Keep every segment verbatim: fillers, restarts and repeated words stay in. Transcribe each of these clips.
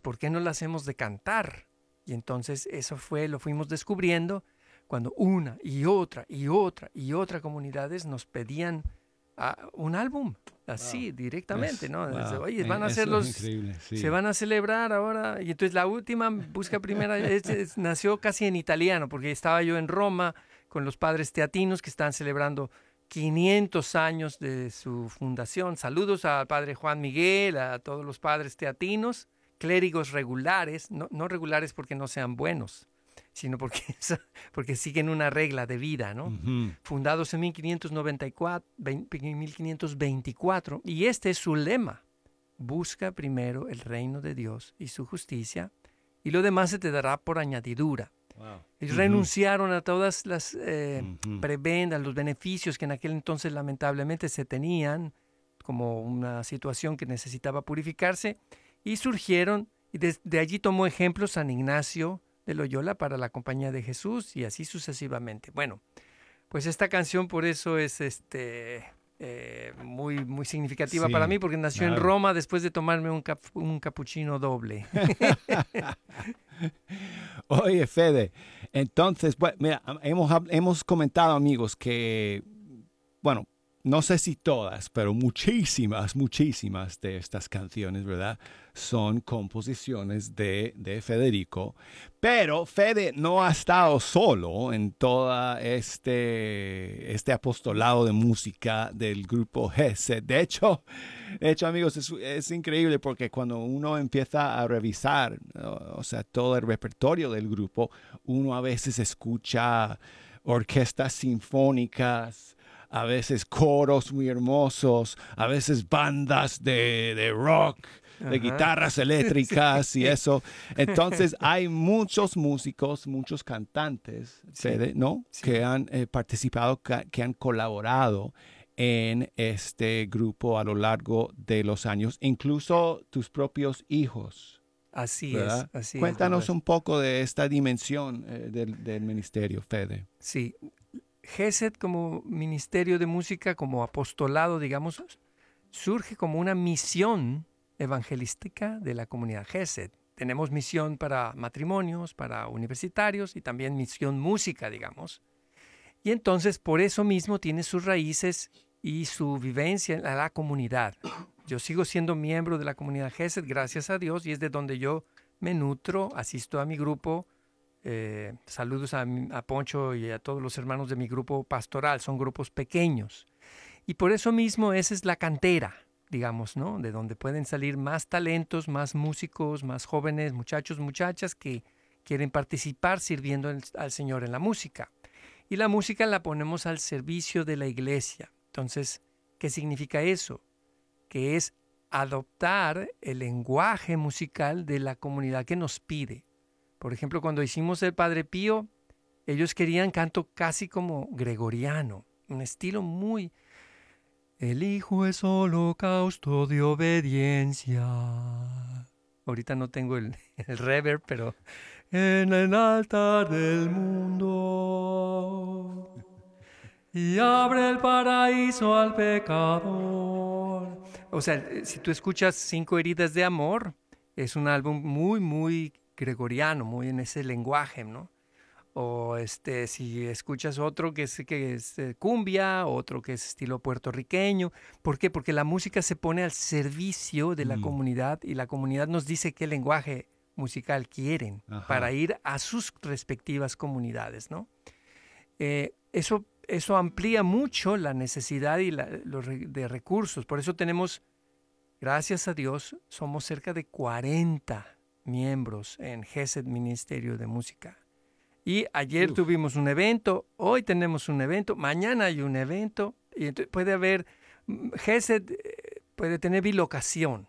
¿por qué no la hacemos de cantar? Y entonces eso fue, lo fuimos descubriendo cuando una y otra y otra y otra comunidades nos pedían uh, un álbum, así, wow. directamente, Es, ¿no? Desde, wow. oye, van a hacer Eso es los, increíble, sí. se van a celebrar ahora. Y entonces la última, Busca Primera, es, es, nació casi en italiano, porque estaba yo en Roma con los padres teatinos que están celebrando quinientos años de su fundación. Saludos al padre Juan Miguel, a todos los padres teatinos, clérigos regulares, no, no regulares porque no sean buenos, sino porque, porque siguen una regla de vida, ¿no? Uh-huh. Fundados en mil quinientos noventa y cuatro, mil quinientos veinticuatro, y este es su lema: busca primero el reino de Dios y su justicia, y lo demás se te dará por añadidura. Wow. Ellos Uh-huh. renunciaron a todas las eh, uh-huh. prebendas, los beneficios que en aquel entonces lamentablemente se tenían, como una situación que necesitaba purificarse, y surgieron, y desde allí tomó ejemplo San Ignacio de Loyola para la Compañía de Jesús, y así sucesivamente. Bueno, pues esta canción por eso es este eh, muy, muy significativa Sí, para mí, porque nació claro. en Roma después de tomarme un, cap, un capuchino doble. Oye, Fede, entonces, bueno, mira, hemos, hemos comentado, amigos, que, bueno, no sé si todas, pero muchísimas, muchísimas de estas canciones, ¿verdad? Son composiciones de, de Federico. Pero Fede no ha estado solo en todo este, este apostolado de música del grupo Gesed. De hecho, de hecho amigos, es, es increíble porque cuando uno empieza a revisar, o sea, todo el repertorio del grupo, uno a veces escucha orquestas sinfónicas, a veces coros muy hermosos, a veces bandas de, de rock, de Ajá. guitarras eléctricas sí. y eso. Entonces hay muchos músicos, muchos cantantes, Sí. Fede, ¿no? Sí. Que han eh, participado, que, que han colaborado en este grupo a lo largo de los años, incluso tus propios hijos. Así ¿verdad? es, así Cuéntanos es. un poco de esta dimensión eh, del, del ministerio, Fede. Sí. Gesed como ministerio de música, como apostolado, digamos, surge como una misión evangelística de la comunidad Gesed. Tenemos misión para matrimonios, para universitarios y también misión música, digamos. Y entonces por eso mismo tiene sus raíces y su vivencia en la comunidad. Yo sigo siendo miembro de la comunidad Gesed, gracias a Dios, y es de donde yo me nutro, asisto a mi grupo. Eh, saludos a, a Poncho y a todos los hermanos de mi grupo pastoral, son grupos pequeños. Y por eso mismo esa es la cantera, digamos, ¿no? De donde pueden salir más talentos, más músicos, más jóvenes, muchachos, muchachas que quieren participar sirviendo el, al Señor en la música. Y la música la ponemos al servicio de la iglesia. Entonces, ¿qué significa eso? Que es adoptar el lenguaje musical de la comunidad que nos pide. Por ejemplo, cuando hicimos el Padre Pío, ellos querían canto casi como gregoriano, un estilo muy... El Hijo es holocausto de obediencia. Ahorita no tengo el, el reverb, pero... En el altar del mundo y abre el paraíso al pecador. O sea, si tú escuchas Cinco heridas de amor, es un álbum muy, muy gregoriano, muy en ese lenguaje, ¿no? O este, si escuchas otro que es, que es eh, cumbia, otro que es estilo puertorriqueño. ¿Por qué? Porque la música se pone al servicio de la mm. comunidad y la comunidad nos dice qué lenguaje musical quieren Ajá. para ir a sus respectivas comunidades, ¿no? Eh, eso, eso amplía mucho la necesidad y la, los de recursos. Por eso tenemos, gracias a Dios, somos cerca de cuarenta miembros en Gesed Ministerio de Música. Y ayer Uf. tuvimos un evento, hoy tenemos un evento, mañana hay un evento, y entonces puede haber, Gesed puede tener bilocación.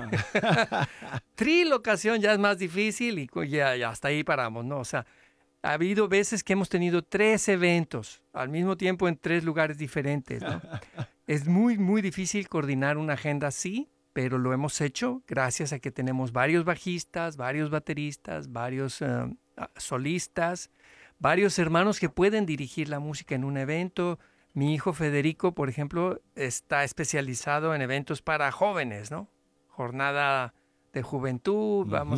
Trilocación ya es más difícil y ya, ya hasta ahí paramos, ¿no? O sea, ha habido veces que hemos tenido tres eventos al mismo tiempo en tres lugares diferentes, ¿no? Es muy, muy difícil coordinar una agenda así, pero lo hemos hecho gracias a que tenemos varios bajistas, varios bateristas, varios uh, solistas, varios hermanos que pueden dirigir la música en un evento. Mi hijo Federico, por ejemplo, está especializado en eventos para jóvenes, ¿no? Jornada de juventud, uh-huh. vamos